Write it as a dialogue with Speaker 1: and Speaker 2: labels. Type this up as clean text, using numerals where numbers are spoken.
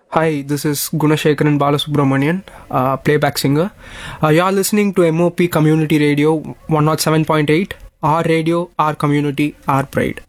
Speaker 1: Hi, this is Gunashekaran Balasubramanian, playback singer. You are listening to MOP Community Radio 107.8, our radio, our community, our pride.